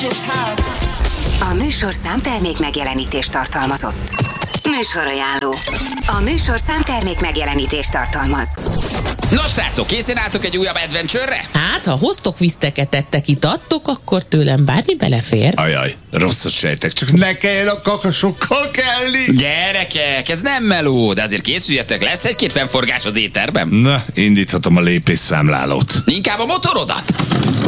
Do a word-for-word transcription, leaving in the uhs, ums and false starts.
A műsor számtermék megjelenítést tartalmazott. Műsorajánló. A műsor számtermék megjelenítést tartalmaz. Nos, srácok, készen álltok egy újabb adventure-re? Hát, ha hoztok viszteket, ettek, itattok, akkor tőlem bármi belefér. Ajaj, rosszat sejtek, csak ne kelljen a kakasokkal kelni. Gyerekek, ez nem meló, de azért készüljetek, lesz egy-két fennforgás az éterben. Na, indíthatom a lépésszámlálót. Inkább a motorodat.